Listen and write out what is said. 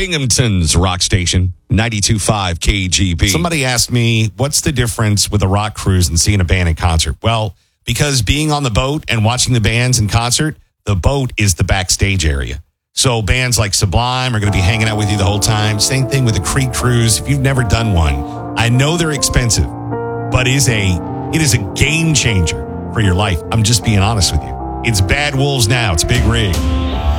Binghamton's rock station, 92.5 KGB. Somebody asked me, what's the difference with a rock cruise and seeing a band in concert? Well, because being on the boat and watching the bands in concert, the boat is the backstage area. So bands like Sublime are going to be hanging out with you the whole time. Same thing with the Creek Cruise. If you've never done one, I know they're expensive, but it is a game changer for your life. I'm just being honest with you. It's Bad Wolves now. It's Big Rig.